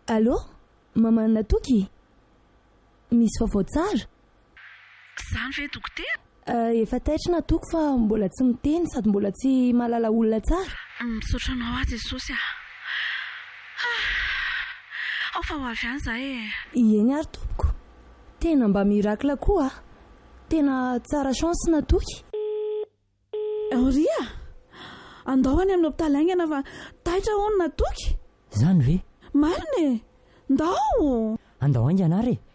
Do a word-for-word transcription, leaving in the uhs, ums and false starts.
Allô, mama Natoky, misy vaovao tsara? Zany ve dokotera? Efa taitra Natoko fa mbola tsy miteny sady mbola tsy mahalala olona tsara. Misaotra anao azy Jesosy ah. Ao fa ho avy any zahay e. Eny ary tompoko. Tena mba mirakla koa. Tena tsara chance Natoky. Ria, andao any amin'ny hopitaly aingana fa taitra hono Natoky. Zany ve? Marina e, ndao. Andao aingana ary.